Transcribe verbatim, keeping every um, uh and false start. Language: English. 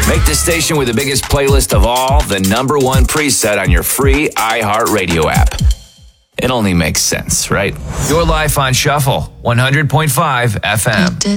Make the station with the biggest playlist of all the number one preset on your free iHeartRadio app. It only makes sense, right? Your life on Shuffle, one hundred point five F M.